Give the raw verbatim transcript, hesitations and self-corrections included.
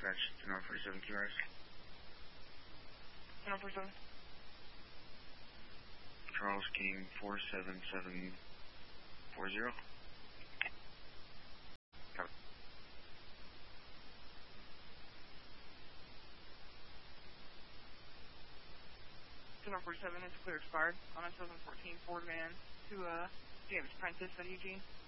dispatch to North forty-seven Q R S. North forty-seven. Charles King four seven seven four zero. Copy. To North forty-seven, it's clear expired on a seven fourteen Ford van to uh, James Prentice at Eugene.